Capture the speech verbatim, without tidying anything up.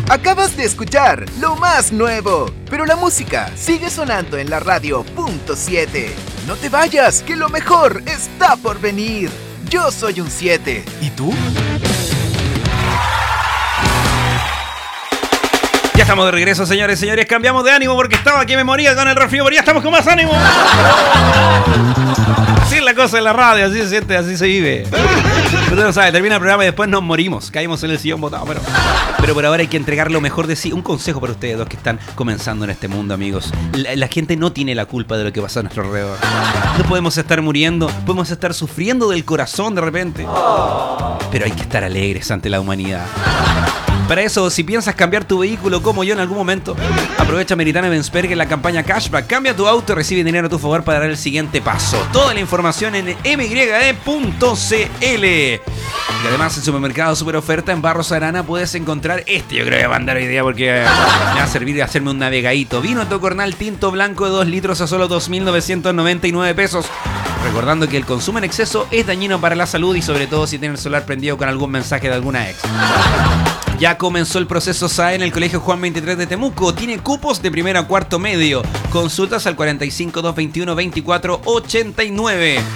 Acabas de escuchar lo más nuevo, pero la música sigue sonando en la radio punto siete. No te vayas, que lo mejor está por venir. Yo soy un siete. ¿Y tú? Ya estamos de regreso, señores y señores. Cambiamos de ánimo porque estaba aquí me moría con el resfrío, pero ya estamos con más ánimo. Así es la cosa en la radio, así se siente, así se vive. Usted no sabe, termina el programa y después nos morimos. Caímos en el sillón botado, pero, pero por ahora hay que entregar lo mejor de sí. Un consejo para ustedes dos que están comenzando en este mundo, amigos. La, la gente no tiene la culpa de lo que pasa a nuestro alrededor. No podemos estar muriendo, podemos estar sufriendo del corazón de repente. Pero hay que estar alegres ante la humanidad. Para eso, si piensas cambiar tu vehículo como yo en algún momento, aprovecha Meritana Benzberg en la campaña Cashback. Cambia tu auto y recibe dinero a tu favor para dar el siguiente paso. Toda la información en m y e punto c l. Y además en Supermercado Super Oferta en Barros Arana puedes encontrar este. Yo creo que voy a mandar hoy día porque me va a servir de hacerme un navegadito. Vino Tocornal tinto blanco de dos litros a solo dos mil novecientos noventa y nueve pesos. Recordando que el consumo en exceso es dañino para la salud y sobre todo si tiene el celular prendido con algún mensaje de alguna ex. Ya comenzó el proceso S A E en el Colegio Juan veintitrés de Temuco. Tiene cupos de primero a cuarto medio. Consultas al cuarenta y cinco, doscientos veintiuno, veinticuatro ochenta y nueve.